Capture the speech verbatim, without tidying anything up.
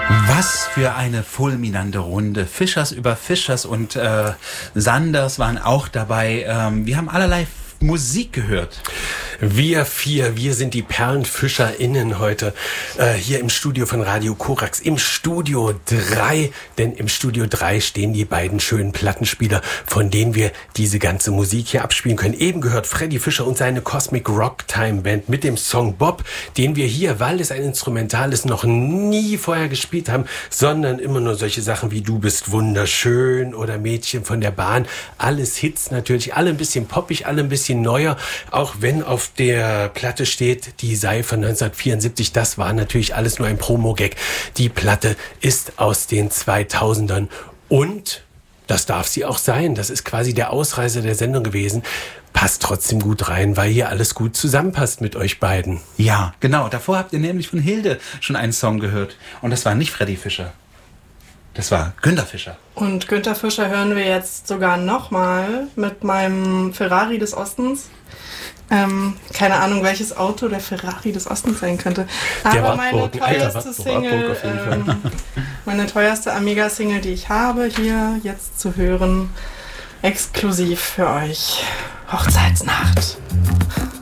Was für eine fulminante Runde. Fischers über Fischers und äh, Sanders waren auch dabei. Ähm, wir haben allerlei Musik gehört. Wir vier, wir sind die PerlenfischerInnen heute äh, hier im Studio von Radio Korax, im Studio drei, denn im Studio drei stehen die beiden schönen Plattenspieler, von denen wir diese ganze Musik hier abspielen können. Eben gehört Freddy Fischer und seine Cosmic Rock Time Band mit dem Song Bob, den wir hier, weil es ein Instrumental ist, noch nie vorher gespielt haben, sondern immer nur solche Sachen wie Du bist wunderschön oder Mädchen von der Bahn. Alles Hits natürlich, alle ein bisschen poppig, alle ein bisschen neuer, auch wenn auf der Platte steht, die sei von neunzehnhundertvierundsiebzig. Das war natürlich alles nur ein Promo-Gag. Die Platte ist aus den zweitausendern und das darf sie auch sein. Das ist quasi der Ausreißer der Sendung gewesen. Passt trotzdem gut rein, weil hier alles gut zusammenpasst mit euch beiden. Ja, genau. Davor habt ihr nämlich von Hilde schon einen Song gehört. Und das war nicht Freddy Fischer. Das war Günter Fischer. Und Günter Fischer hören wir jetzt sogar nochmal mit meinem Ferrari des Ostens. Ähm, keine Ahnung, welches Auto der Ferrari des Ostens sein könnte. Aber meine teuerste Single, ähm, meine teuerste Amiga-Single, die ich habe, hier jetzt zu hören, exklusiv für euch. Hochzeitsnacht.